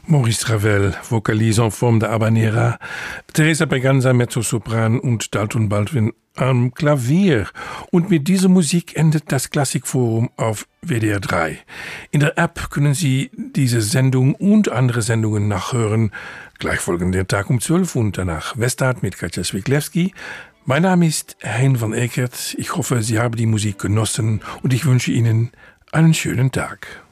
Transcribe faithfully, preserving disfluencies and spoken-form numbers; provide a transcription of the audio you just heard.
Maurice Ravel, Vocalise en forme de Habanera, Teresa Berganza, Mezzosopran und Dalton Baldwin am Klavier. Und mit dieser Musik endet das Klassikforum auf W D R drei. In der App können Sie diese Sendung und andere Sendungen nachhören. Gleich folgen der Tag um zwölf und danach Westart mit Katja Swiklewski. Mein Name ist Hein van Ekert. Ich hoffe, Sie haben die Musik genossen und ich wünsche Ihnen einen schönen Tag.